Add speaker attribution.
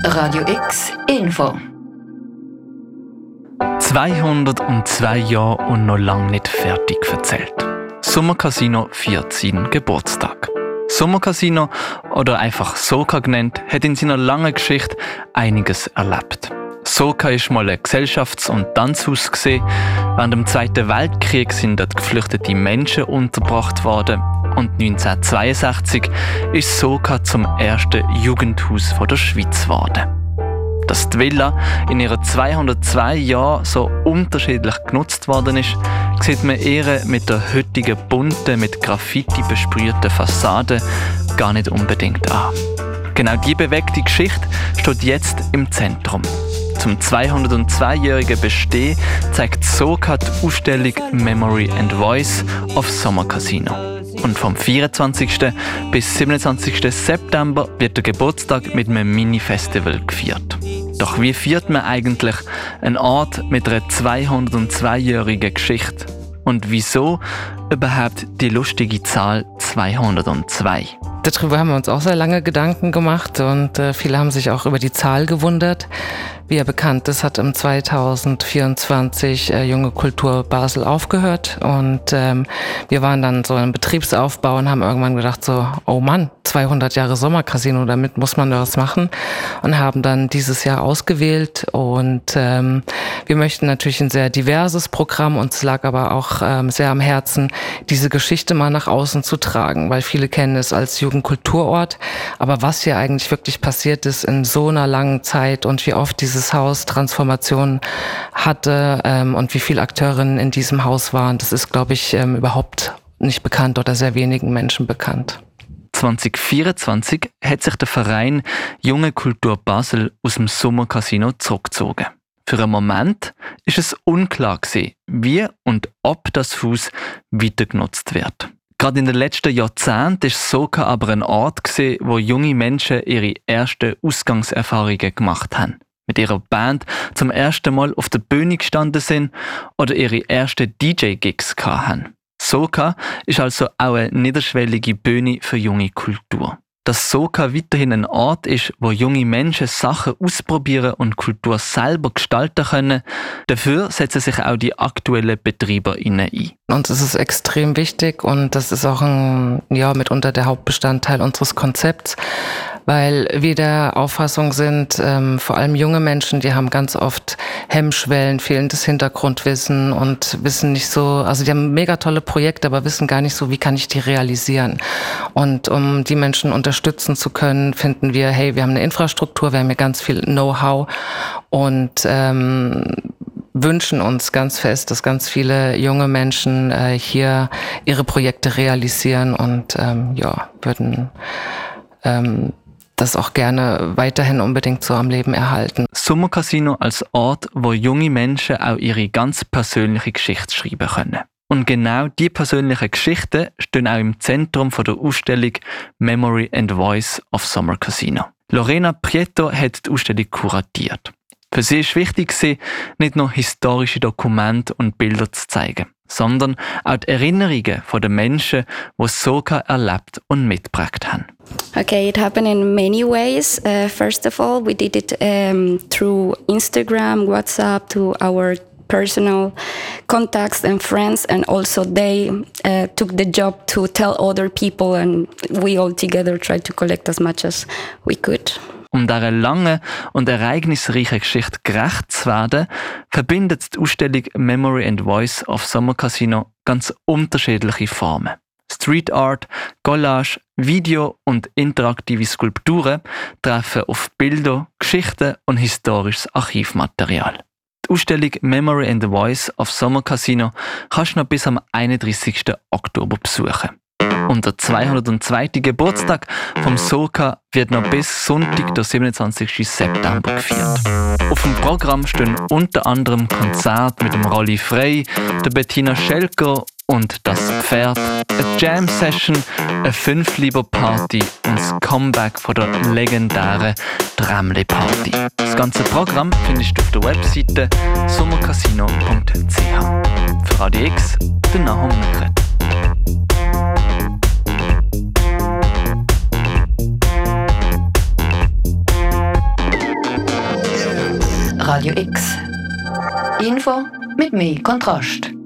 Speaker 1: Radio X Info.
Speaker 2: 202 Jahre und noch lange nicht fertig erzählt. Sommercasino feiert seinen Geburtstag. Sommercasino, oder einfach Soca genannt, hat in seiner langen Geschichte einiges erlebt. Soca war mal ein Gesellschafts- und Tanzhaus. Während dem Zweiten Weltkrieg sind dort geflüchtete Menschen untergebracht worden. Und 1962 ist Soca zum ersten Jugendhaus der Schweiz geworden. Dass die Villa in ihren 202 Jahren so unterschiedlich genutzt worden ist, sieht man eher mit der heutigen bunten, mit Graffiti besprühten Fassade gar nicht unbedingt an. Genau diese bewegte Geschichte steht jetzt im Zentrum. Zum 202-jährigen Bestehen zeigt Soca die Ausstellung Memory and Voice auf Sommercasino. Und vom 24. bis 27. September wird der Geburtstag mit einem Mini-Festival gefeiert. Doch wie feiert man eigentlich einen Ort mit einer 202-jährigen Geschichte? Und wieso überhaupt die lustige Zahl 202?
Speaker 3: Darüber haben wir uns auch sehr lange Gedanken gemacht und viele haben sich auch über die Zahl gewundert. Wie ja bekannt ist, hat im 2024 Junge Kultur Basel aufgehört und wir waren dann so im Betriebsaufbau und haben irgendwann gedacht so, oh Mann, 200 Jahre Sommercasino, damit muss man was machen und haben dann dieses Jahr ausgewählt und wir möchten natürlich ein sehr diverses Programm, uns lag aber auch sehr am Herzen, diese Geschichte mal nach außen zu tragen, weil viele kennen es als Jugendkulturort, aber was hier eigentlich wirklich passiert ist in so einer langen Zeit und wie oft dieses Haus Transformationen hatte und wie viele Akteurinnen in diesem Haus waren, das ist, glaube ich, überhaupt nicht bekannt oder sehr wenigen Menschen bekannt.
Speaker 2: 2024 hat sich der Verein Junge Kultur Basel aus dem Sommercasino zurückgezogen. Für einen Moment ist es unklar gewesen, wie und ob das Haus weiter genutzt wird. Gerade in den letzten Jahrzehnten war Soca aber ein Ort, wo junge Menschen ihre ersten Ausgangserfahrungen gemacht haben. Mit ihrer Band zum ersten Mal auf der Bühne gestanden sind oder ihre ersten DJ-Gigs hatten. Soca ist also auch eine niederschwellige Bühne für junge Kultur. Dass Soca weiterhin ein Ort ist, wo junge Menschen Sachen ausprobieren und Kultur selber gestalten können, dafür setzen sich auch die aktuellen BetreiberInnen ein.
Speaker 3: Uns ist es extrem wichtig und das ist auch mitunter der Hauptbestandteil unseres Konzepts, weil wir der Auffassung sind, vor allem junge Menschen, die haben ganz oft Hemmschwellen, fehlendes Hintergrundwissen und wissen nicht so, also die haben mega tolle Projekte, aber wissen gar nicht so, wie kann ich die realisieren. Und um die Menschen unterstützen zu können, finden wir, hey, wir haben eine Infrastruktur, wir haben hier ganz viel Know-how und wünschen uns ganz fest, dass ganz viele junge Menschen hier ihre Projekte realisieren und würden das auch gerne weiterhin unbedingt so am Leben erhalten.
Speaker 2: Sommercasino als Ort, wo junge Menschen auch ihre ganz persönliche Geschichte schreiben können. Und genau diese persönlichen Geschichten stehen auch im Zentrum der Ausstellung Memory and Voice of Sommercasino. Lorena Prieto hat die Ausstellung kuratiert. Für sie war wichtig, nicht nur historische Dokumente und Bilder zu zeigen, sondern auch die Erinnerungen der Menschen, die Soca erlebt und mitgeprägt haben.
Speaker 4: Okay, it happened in many ways. First of all, we did it through Instagram, WhatsApp, to our personal contacts and friends, and also they took the job to tell other people, and we all together tried to collect as much as we could.
Speaker 2: Um dieser langen und ereignisreichen Geschichte gerecht zu werden, verbindet die Ausstellung Memory and Voice of Sommercasino ganz unterschiedliche Formen. Street Art, Collage, Video und interaktive Skulpturen treffen auf Bilder, Geschichten und historisches Archivmaterial. Die Ausstellung Memory and Voice of Sommercasino kannst du noch bis am 31. Oktober besuchen. Und der 202. Geburtstag vom Soca wird noch bis Sonntag, der 27. September gefeiert. Auf dem Programm stehen unter anderem Konzerte mit dem Rolli Frey, der Bettina Schelker und das Pferd, eine Jam-Session, eine Fünfliber-Party und das Comeback von der legendären Trämli-Party. Das ganze Programm findest du auf der Webseite sommercasino.ch. Für Radio X, der Nahum Nukret.
Speaker 1: Radio X. Info mit mehr Kontrast.